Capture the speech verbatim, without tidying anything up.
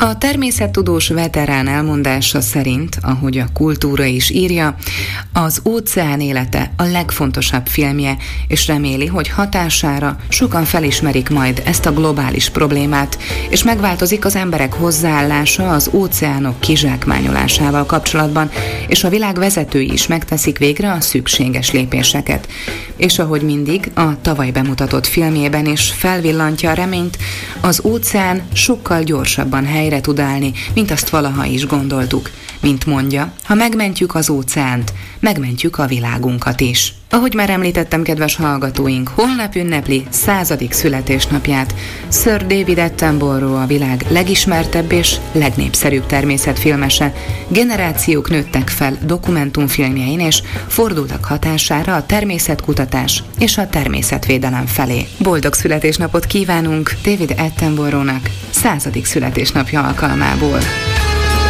A természettudós veterán elmondása szerint, ahogy a Kultúra is írja, az óceán élete a legfontosabb filmje, és reméli, hogy hatására sokan felismerik majd ezt a globális problémát, és megváltozik az emberek hozzáállása az óceánok kizsákmányolásával kapcsolatban, és a világ vezetői is megteszik végre a szükséges lépéseket. És ahogy mindig, a tavaly bemutatott filmjében is felvillantja a reményt, az óceán sokkal gyorsabban helyre tud állni, mint azt valaha is gondoltuk. Mint mondja, ha megmentjük az óceánt, megmentjük a világunkat is. Ahogy már említettem, kedves hallgatóink, holnap ünnepli századik születésnapját Sir David Attenborough, a világ legismertebb és legnépszerűbb természetfilmese. Generációk nőttek fel dokumentumfilmjein, és fordultak hatására a természetkutatás és a természetvédelem felé. Boldog születésnapot kívánunk David Attenboroughnak századik születésnapja alkalmából!